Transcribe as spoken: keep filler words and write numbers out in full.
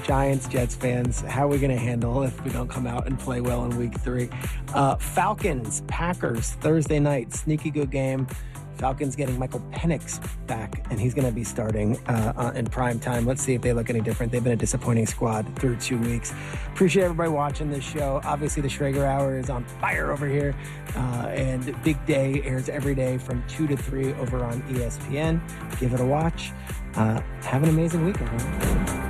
Giants, Jets fans, how are we going to handle if we don't come out and play well in week three? Uh, Falcons, Packers, Thursday night, sneaky good game. Falcons getting Michael Penix back, and he's going to be starting uh, uh, in prime time. Let's see if they look any different. They've been a disappointing squad through two weeks. Appreciate everybody watching this show. Obviously, the Schrager Hour is on fire over here, uh, and Big Day airs every day from two to three over on E S P N. Give it a watch. Uh, have an amazing week, everyone.